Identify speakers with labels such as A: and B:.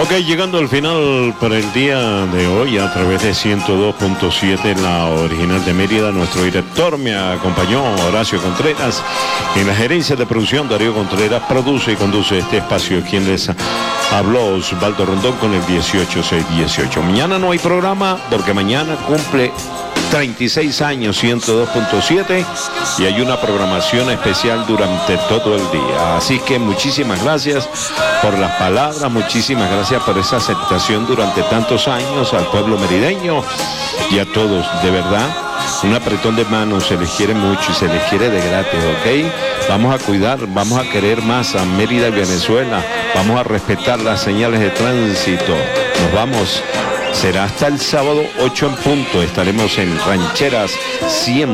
A: Ok, llegando al final para el día de hoy a través de 102.7, la original de Mérida. Nuestro director me acompañó, Horacio Contreras. En la gerencia de producción, Darío Contreras produce y conduce este espacio. Quien les habló, Osvaldo Rondón, con el 18618. Mañana no hay programa porque mañana cumple 36 años 102.7 y hay una programación especial durante todo el día. Así que muchísimas gracias por las palabras, muchísimas gracias por esa aceptación durante tantos años al pueblo merideño y a todos, de verdad. Un apretón de manos, se les quiere mucho y se les quiere de gratis, ¿ok? Vamos a cuidar, vamos a querer más a Mérida y Venezuela, vamos a respetar las señales de tránsito. Nos vamos. Será hasta el sábado 8 en punto. Estaremos en Rancheras 100.